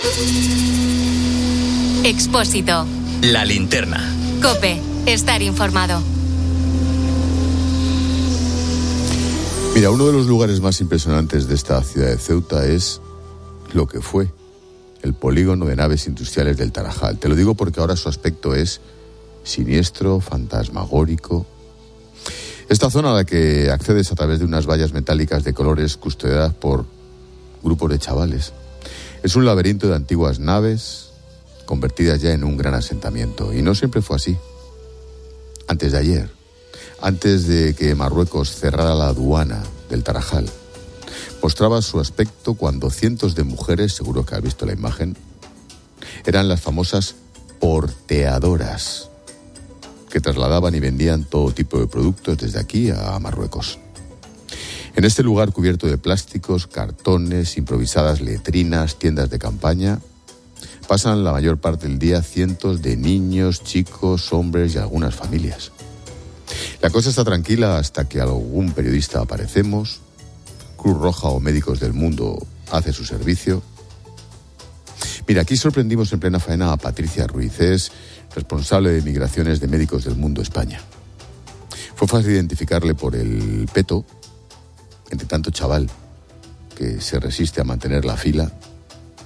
Expósito. La linterna. COPE. Estar informado. Mira, uno de los lugares más impresionantes de esta ciudad de Ceuta es lo que fue el polígono de naves industriales del Tarajal. Te lo digo porque ahora su aspecto es siniestro, fantasmagórico. Esta zona a la que accedes a través de unas vallas metálicas de colores custodiadas por grupos de chavales. Es un laberinto de antiguas naves convertidas ya en un gran asentamiento. Y no siempre fue así. Antes de ayer, antes de que Marruecos cerrara la aduana del Tarajal, mostraba su aspecto cuando cientos de mujeres, seguro que has visto la imagen, eran las famosas porteadoras, que trasladaban y vendían todo tipo de productos desde aquí a Marruecos. En este lugar cubierto de plásticos, cartones, improvisadas letrinas, tiendas de campaña, pasan la mayor parte del día cientos de niños, chicos, hombres y algunas familias. La cosa está tranquila hasta que algún periodista aparecemos, Cruz Roja o Médicos del Mundo hace su servicio. Mira, aquí sorprendimos en plena faena a Patricia Ruiz, es responsable de migraciones de Médicos del Mundo España. Fue fácil identificarle por el peto, entre tanto chaval que se resiste a mantener la fila.